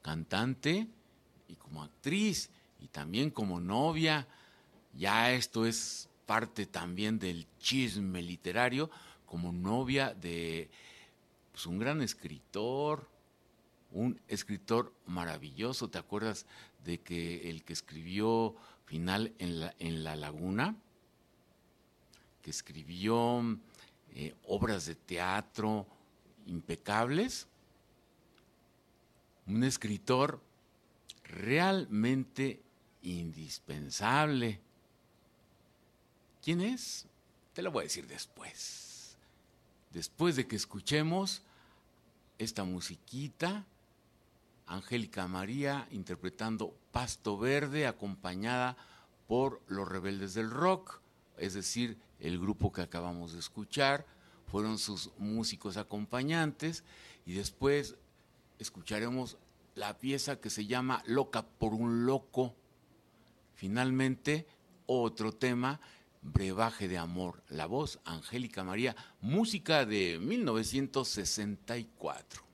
cantante y como actriz y también como novia. Ya esto es parte también del chisme literario, como novia de pues, un gran escritor, un escritor maravilloso. ¿Te acuerdas de que el que escribió Final en la Laguna? Que escribió obras de teatro impecables. Un escritor realmente indispensable. ¿Quién es? Te lo voy a decir después. Después de que escuchemos esta musiquita, Angélica María interpretando Pasto Verde, acompañada por Los Rebeldes del Rock, es decir, el grupo que acabamos de escuchar, fueron sus músicos acompañantes, y después escucharemos la pieza que se llama Loca por un Loco. Finalmente, otro tema, Brebaje de Amor, la voz Angélica María, música de 1964.